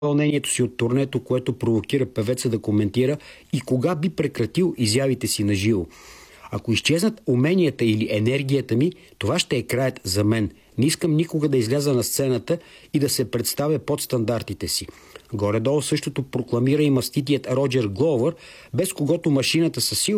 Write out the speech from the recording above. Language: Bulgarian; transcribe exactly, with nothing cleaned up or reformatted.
вълнението си от турнето, което провокира певеца да коментира и кога би прекратил изявите си на живо. Ако изчезнат уменията или енергията ми, това ще е краят за мен. Не искам никога да изляза на сцената и да се представя под стандартите си. Горе-долу същото прокламира и маститият Роджер Гловър, без когото машината със сигурност